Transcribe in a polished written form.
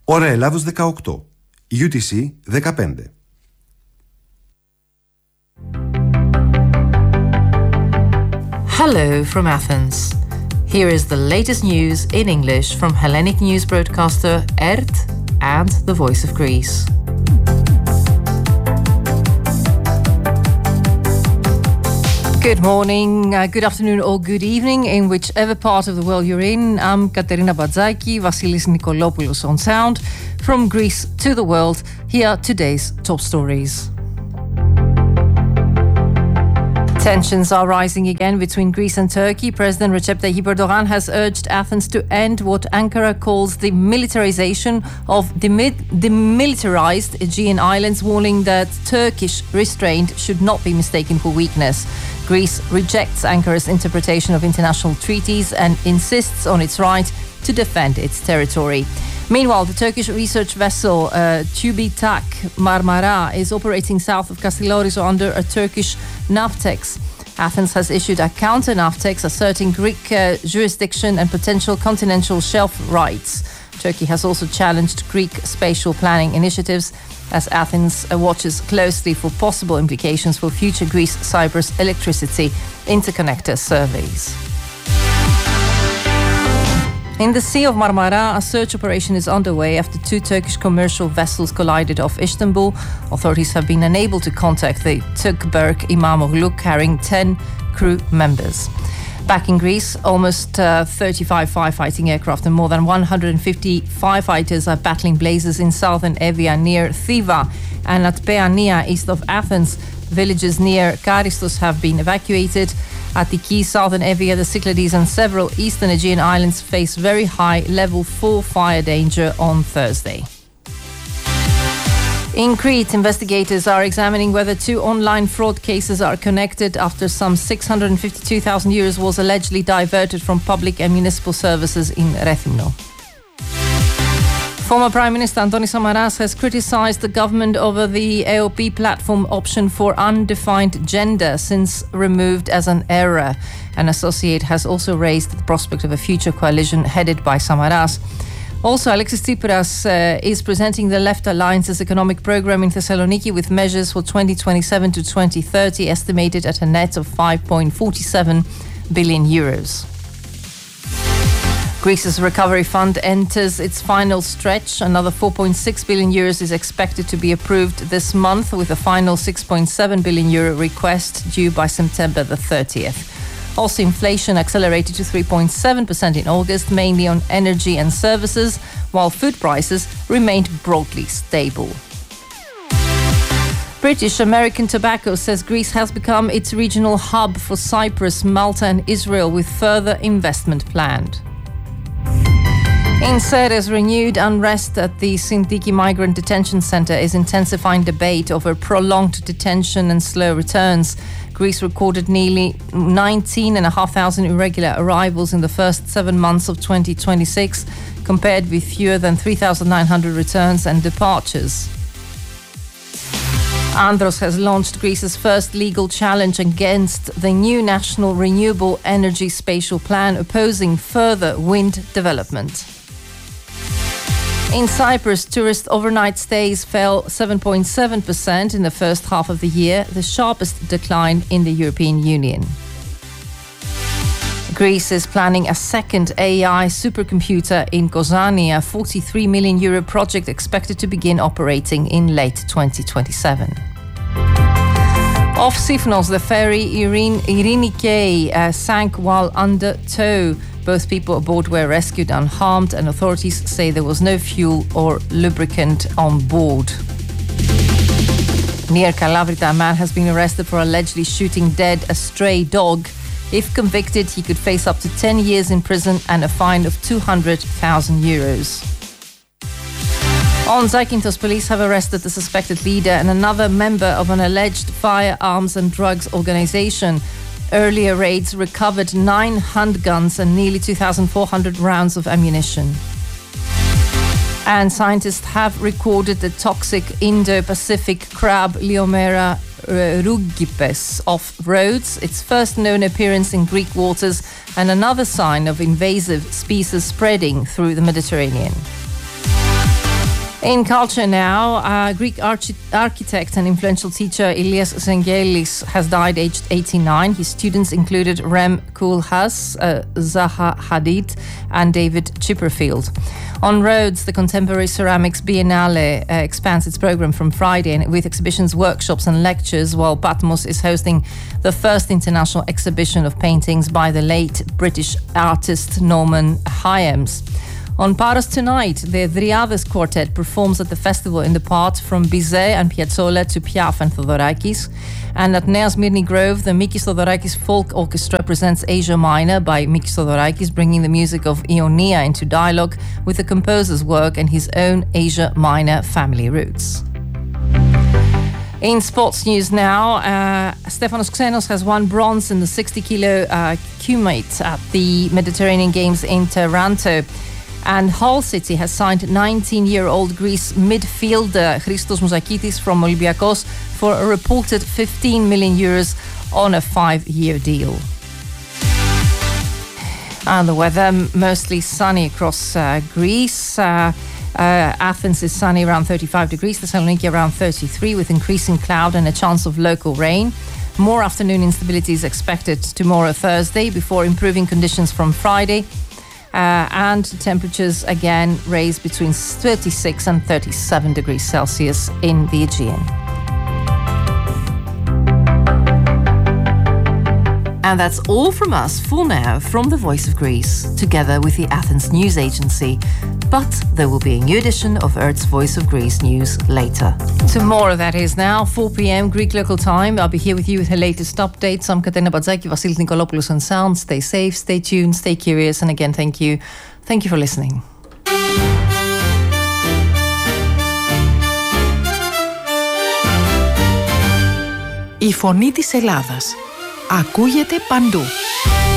Ώρα Ελλάδος 18. UTC 15. Hello from Athens. Here is the latest news in English from Hellenic news broadcaster ERT and the Voice of Greece. Good morning, good afternoon or good evening in whichever part of the world you're in. I'm Katerina Badzaki, Vasilis Nikolopoulos on sound. From Greece to the world, here are today's top stories. Tensions are rising again between Greece and Turkey. President Recep Tayyip Erdogan has urged Athens to end what Ankara calls the militarization of demilitarized Aegean Islands, warning that Turkish restraint should not be mistaken for weakness. Greece rejects Ankara's interpretation of international treaties and insists on its right to defend its territory. Meanwhile, the Turkish research vessel TÜBİTAK Marmara is operating south of Kastiloris under a Turkish Navtex. Athens has issued a counter Navtex asserting Greek jurisdiction and potential continental shelf rights. Turkey has also challenged Greek spatial planning initiatives as Athens watches closely for possible implications for future Greece-Cyprus electricity interconnector surveys. In the Sea of Marmara, a search operation is underway after two Turkish commercial vessels collided off Istanbul. Authorities have been unable to contact the Tugberk İmamoğlu carrying 10 crew members. Back in Greece, almost 35 firefighting aircraft and more than 150 firefighters are battling blazes in southern Evia near Thiva and at Peania east of Athens. Villages near Karistos have been evacuated. At the key southern Evia, the Cyclades and several eastern Aegean islands face very high level 4 fire danger on Thursday. In Crete, investigators are examining whether two online fraud cases are connected after some 652,000 euros was allegedly diverted from public and municipal services in Rethymno. Former Prime Minister Antonis Samaras has criticized the government over the AOP platform option for undefined gender since removed as an error. An associate has also raised the prospect of a future coalition headed by Samaras. Also, Alexis Tsipras is presenting the Left Alliance's economic program in Thessaloniki with measures for 2027 to 2030 estimated at a net of 5.47 billion euros. Greece's recovery fund enters its final stretch. Another 4.6 billion euros is expected to be approved this month, with a final 6.7 billion euro request due by September the 30th. Also, inflation accelerated to 3.7% in August, mainly on energy and services, while food prices remained broadly stable. British American Tobacco says Greece has become its regional hub for Cyprus, Malta and Israel, with further investment planned. In Ceres, renewed unrest at the Sintiki Migrant Detention Center is intensifying debate over prolonged detention and slow returns. Greece recorded nearly 19,500 irregular arrivals in the first 7 months of 2026, compared with fewer than 3,900 returns and departures. Andros has launched Greece's first legal challenge against the new National Renewable Energy Spatial Plan, opposing further wind development. In Cyprus, tourist overnight stays fell 7.7% in the first half of the year, the sharpest decline in the European Union. Greece is planning a second AI supercomputer in Kozani, a 43 million euro project expected to begin operating in late 2027. Off Sifnos, the ferry Irinike sank while under tow. Both people aboard were rescued unharmed, and authorities say there was no fuel or lubricant on board. Near Kalavrita, a man has been arrested for allegedly shooting dead a stray dog. If convicted, he could face up to 10 years in prison and a fine of 200,000 euros. On Zakynthos, police have arrested the suspected leader and another member of an alleged firearms and drugs organization. Earlier raids recovered 9 handguns and nearly 2,400 rounds of ammunition. And scientists have recorded the toxic Indo-Pacific crab Liomera rugipes off Rhodes, its first known appearance in Greek waters, and another sign of invasive species spreading through the Mediterranean. In culture now, Greek architect and influential teacher Ilias Zengelis has died aged 89. His students included Rem Koolhaas, Zaha Hadid and David Chipperfield. On Rhodes, the Contemporary Ceramics Biennale expands its program from Friday with exhibitions, workshops and lectures, while Patmos is hosting the first international exhibition of paintings by the late British artist Norman Hyams. On Paros tonight, the Driades Quartet performs at the festival in the Part from Bizet and Piazzolla to Piaf and Theodorakis. And at Nea Smyrni Grove, the Mikis Theodorakis Folk Orchestra presents Asia Minor by Mikis Theodorakis, bringing the music of Ionia into dialogue with the composer's work and his own Asia Minor family roots. In sports news now, Stefanos Xenos has won bronze in the 60-kilo cumate at the Mediterranean Games in Taranto. And Hull City has signed 19-year-old Greece midfielder Christos Mouzakitis from Olympiakos for a reported 15 million euros on a 5-year deal. And the weather, mostly sunny across Greece. Athens is sunny around 35 degrees, Thessaloniki around 33 with increasing cloud and a chance of local rain. More afternoon instability is expected tomorrow Thursday before improving conditions from Friday. And temperatures again raise between 36 and 37 degrees Celsius in the Aegean. And that's all from us for now from the Voice of Greece, together with the Athens News Agency. But there will be a new edition of Earth's Voice of Greece news later. Tomorrow, that is now, 4 p.m. Greek local time. I'll be here with you with the latest updates. I'm Katerina Badzaki, Vasilis Nikolopoulos on sound. Stay safe, stay tuned, stay curious. And again, thank you. Thank you for listening. Η φωνή της Ελλάδας ακούγεται παντού.